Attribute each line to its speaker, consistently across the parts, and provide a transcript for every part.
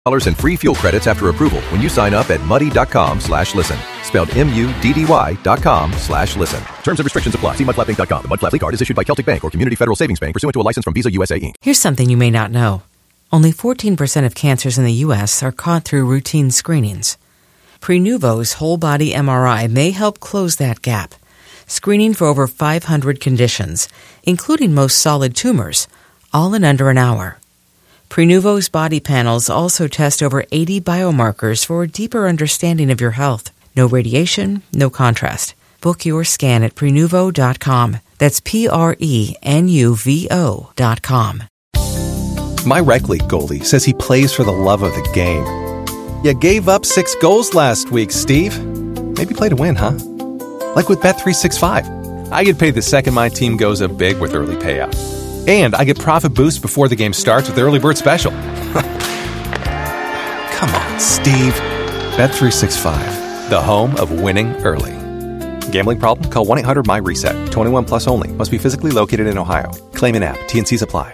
Speaker 1: in free fuel credits after approval when you sign up at muddy.com/listen. Spelled MUDDY.com/listen. Terms and restrictions apply. See mudflapinc.com. The Mud Flap card is issued by Celtic Bank or Community Federal Savings Bank pursuant to a license from Visa USA Inc.
Speaker 2: Here's something you may not know. Only 14% of cancers in the U.S. are caught through routine screenings. Prenuvo's whole body MRI may help close that gap, screening for over 500 conditions, including most solid tumors, all in under an hour. Prenuvo's body panels also test over 80 biomarkers for a deeper understanding of your health. No radiation, no contrast. Book your scan at Prenuvo.com. That's Prenuvo.com.
Speaker 3: My rec league goalie says he plays for the love of the game. You gave up 6 goals last week, Steve. Maybe play to win, huh? Like with Bet365. I get paid the second my team goes up big with early payout. And I get profit boosts before the game starts with the Early Bird Special. Come on, Steve. Bet365, the home of winning early. Gambling problem? Call 1-800-MY-RESET. 21 plus only. Must be physically located in Ohio. Claim an app. T&Cs apply.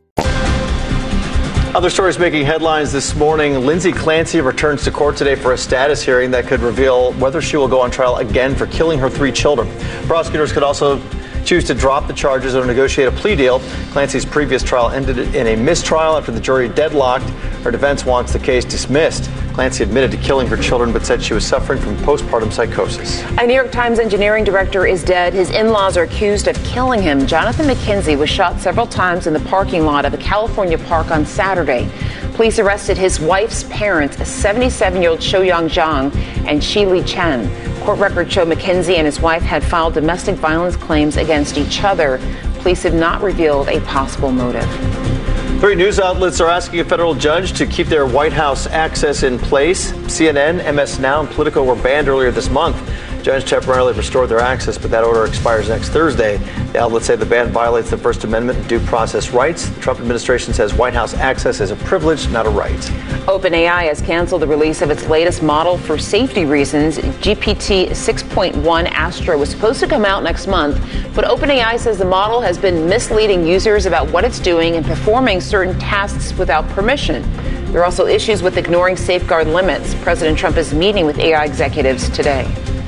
Speaker 4: Other stories making headlines this morning. Lindsay Clancy returns to court today for a status hearing that could reveal whether she will go on trial again for killing her 3 children. Prosecutors could also choose to drop the charges or negotiate a plea deal. Clancy's previous trial ended in a mistrial after the jury deadlocked. Her defense wants the case dismissed. Clancy admitted to killing her children but said she was suffering from postpartum psychosis.
Speaker 5: A New York Times engineering director is dead. His in-laws are accused of killing him. Jonathan McKenzie was shot several times in the parking lot of a California park on Saturday. Police arrested his wife's parents, 77-year-old Shouyang Zhang and Shili Chen. Court records show McKenzie and his wife had filed domestic violence claims against each other. Police have not revealed a possible motive.
Speaker 4: 3 news outlets are asking a federal judge to keep their White House access in place. CNN, MS Now, and Politico were banned earlier this month. Judge temporarily restored their access, but that order expires next Thursday. The outlets say the ban violates the First Amendment and due process rights. The Trump administration says White House access is a privilege, not a right.
Speaker 5: OpenAI has canceled the release of its latest model for safety reasons. GPT 6.1 Astra was supposed to come out next month, but OpenAI says the model has been misleading users about what it's doing and performing certain tasks without permission. There are also issues with ignoring safeguard limits. President Trump is meeting with AI executives today.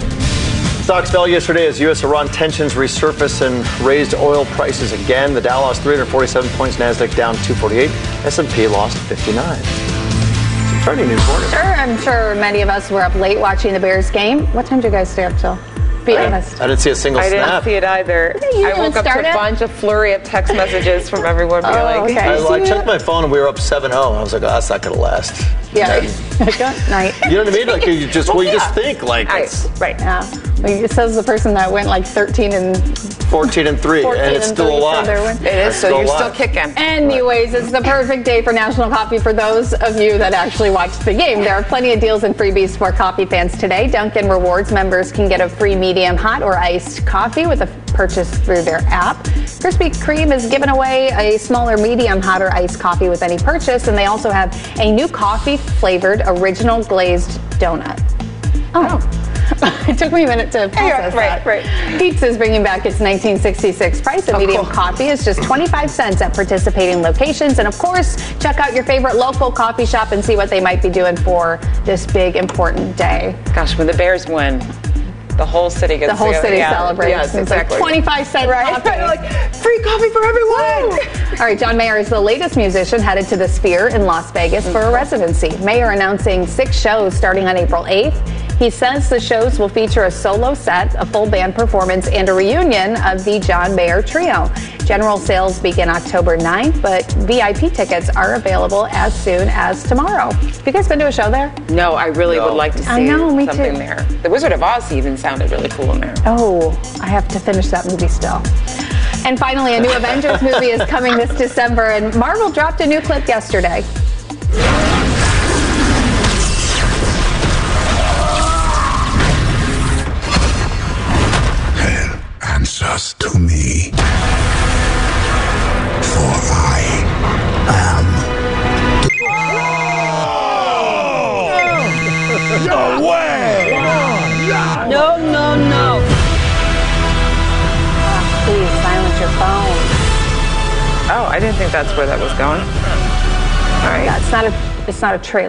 Speaker 4: Stocks fell yesterday as U.S.-Iran tensions resurfaced and raised oil prices again. The Dow lost 347 points, NASDAQ down 248, S&P lost 59. Some trending news for you.
Speaker 6: Sure, I'm sure many of us were up late watching the Bears game. What time did you guys stay up till? Be honest.
Speaker 4: I didn't see a single snap.
Speaker 7: I didn't see it either. I woke up to a bunch of flurry of text messages from everyone being like,
Speaker 6: okay.
Speaker 4: I checked my phone and we were up 7-0. I was like, oh, that's not going to last.
Speaker 6: Yeah. Good night.
Speaker 4: You know what I mean? Like you just, you just think like it's
Speaker 7: right.
Speaker 6: Yeah. It says the person that went like 13 and
Speaker 4: 14 and 3, and it's still alive.
Speaker 7: It is, so you're still kicking.
Speaker 6: Anyways, it's the perfect day for National Coffee for those of you that actually watched the game. There are plenty of deals and freebies for coffee fans today. Dunkin' Rewards members can get a free medium hot or iced coffee with a purchase through their app. Krispy Kreme is giving away a smaller medium hot or iced coffee with any purchase, and they also have a new coffee-flavored original glazed donut. Oh. It took me a minute to process that.
Speaker 7: Right.
Speaker 6: Pizza is bringing back its 1966 price. A medium coffee is just 25 cents at participating locations. And of course, check out your favorite local coffee shop and see what they might be doing for this big, important day.
Speaker 7: Gosh, when the Bears win, the whole city gets together.
Speaker 6: Celebrates.
Speaker 7: Yes, exactly.
Speaker 6: Like 25 cent coffee.
Speaker 7: Like, free coffee for everyone.
Speaker 6: All right, John Mayer is the latest musician headed to the Sphere in Las Vegas for a residency. Mayer announcing 6 shows starting on April 8th. He says the shows will feature a solo set, a full band performance, and a reunion of the John Mayer Trio. General sales begin October 9th, but VIP tickets are available as soon as tomorrow. Have you guys been to a show there?
Speaker 7: No, I really would like to see
Speaker 6: me
Speaker 7: something
Speaker 6: too.
Speaker 7: there. The Wizard of Oz even sounded really cool in there.
Speaker 6: Oh, I have to finish that movie still. And finally, a new Avengers movie is coming this December, and Marvel dropped a new clip yesterday.
Speaker 8: Answers to me, for I am.
Speaker 9: No way!
Speaker 6: No. Please silence your phone.
Speaker 7: Oh, I didn't think that's where that was going. All right.
Speaker 6: Yeah, it's not a trailer.